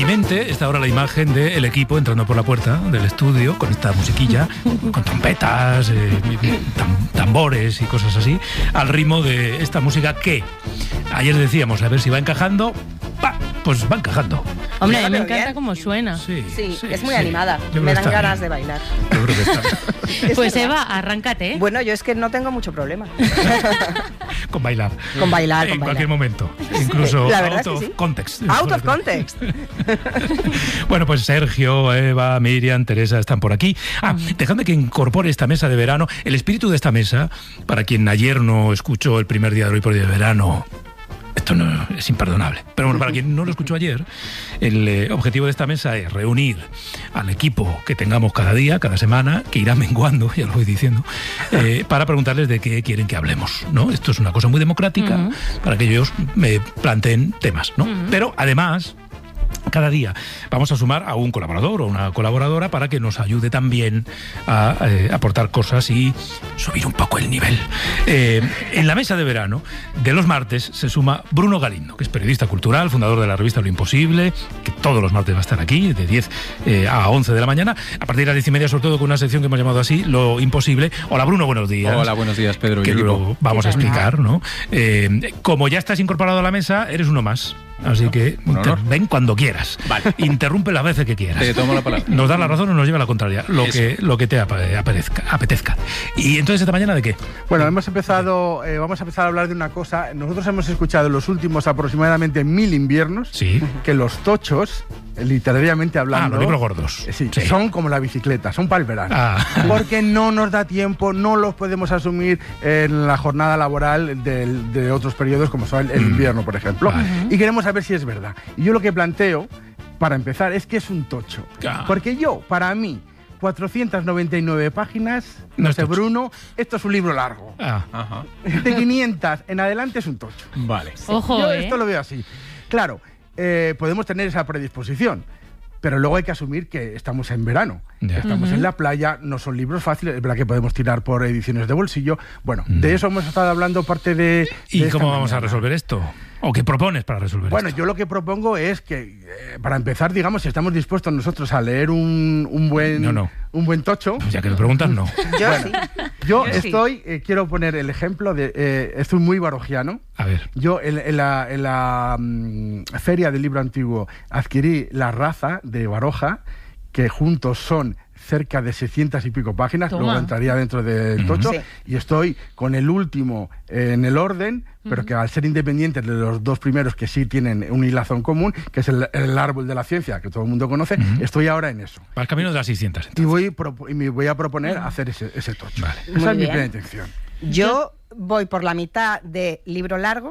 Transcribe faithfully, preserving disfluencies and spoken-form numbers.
mi mente está ahora la imagen del equipo entrando por la puerta del estudio con esta musiquilla, con trompetas, eh, tam- tambores y cosas así, al ritmo de esta música que ayer decíamos a ver si va encajando. ¡Bah! Pues va encajando. Hombre, a mí me Pero encanta bien. cómo suena. Sí, es muy animada. Yo creo Me que dan está ganas bien. de bailar. Yo creo que está. Pues Eva, arráncate. Bueno, yo es que no tengo mucho problema. Con bailar. Con bailar, En con cualquier bailar. momento. Incluso La verdad out es of que sí. context. Out of context. Bueno, pues Sergio, Eva, Miriam, Teresa están por aquí. Ah, dejadme que incorpore esta mesa de verano. El espíritu de esta mesa, para quien ayer no escuchó el primer día de hoy por día de verano, esto no es imperdonable. Pero bueno, para quien no lo escuchó ayer, el eh, objetivo de esta mesa es reunir al equipo que tengamos cada día, cada semana, que irá menguando, ya lo voy diciendo, eh, para preguntarles de qué quieren que hablemos, ¿no? Esto es una cosa muy democrática, Uh-huh. para que ellos me planteen temas, ¿no? Uh-huh. Pero además, cada día vamos a sumar a un colaborador o una colaboradora para que nos ayude también a eh, aportar cosas y subir un poco el nivel. Eh, en la mesa de verano de los martes se suma Bruno Galindo, que es periodista cultural, fundador de la revista Lo Imposible, que todos los martes va a estar aquí de diez eh, a once de la mañana, a partir de las diez y media, sobre todo con una sección que hemos llamado así, Lo Imposible. Hola Bruno, buenos días. Hola, buenos días, Pedro y Que equipo. lo vamos a explicar, ¿no? Eh, como ya estás incorporado a la mesa, eres uno más. Así que un inter- honor. ven cuando quieras. Vale. Interrumpe las veces que quieras. Te tomo la palabra. Nos da la razón o nos lleva a la contraria. Lo Eso. que, lo que te ape- apetezca, apetezca. Y entonces, ¿esta mañana de qué? Bueno, hemos empezado, eh, vamos a empezar a hablar de una cosa. Nosotros hemos escuchado en los últimos aproximadamente mil inviernos Sí. que los tochos, eh, literariamente hablando, Ah, los libros gordos. eh, sí, Sí. son como la bicicleta, son para el verano. Ah. Porque no nos da tiempo, no los podemos asumir en la jornada laboral del- de otros periodos como son el, el Mm. invierno, por ejemplo. Vale. Y queremos saber si es verdad. Y yo lo que planteo, para empezar, es que es un tocho. Ah. Porque yo, para mí, cuatrocientas noventa y nueve páginas, No no, es sé, tocho. Bruno, esto es un libro largo. Ah. Ajá. De quinientas en adelante es un tocho. Vale. Ojo, Yo ¿eh? esto lo veo así. Claro, eh, podemos tener esa predisposición, pero luego hay que asumir que estamos en verano. Ya. Estamos Ujú. en la playa, no son libros fáciles, es verdad que podemos tirar por ediciones de bolsillo. Bueno, Mm. de eso hemos estado hablando parte de... ¿Y de esta cómo vamos a mañana. resolver esto? ¿O qué propones para resolver Bueno, esto? yo lo que propongo es que, eh, para empezar, digamos, si estamos dispuestos nosotros a leer un, un buen No, no. un buen tocho, Ya que me preguntas, no. Yo sí. yo Yo sí. estoy, eh, quiero poner el ejemplo de, eh, estoy muy barogiano. A ver. Yo en, en la, en la mm, Feria del Libro Antiguo adquirí La Raza de Baroja, que juntos son cerca de seiscientas y pico páginas, Toma. luego entraría dentro del tocho, Sí. y estoy con el último eh, en el orden, pero que al ser independientes de los dos primeros que sí tienen un hilazo en común, que es el, el árbol de la ciencia, que todo el mundo conoce, estoy ahora en eso. Va al camino de las seiscientas. Y, entonces. voy propo- y me voy a proponer hacer ese, ese tocho. Vale. Esa Muy es mi bien. primera intención. Yo voy por la mitad de libro largo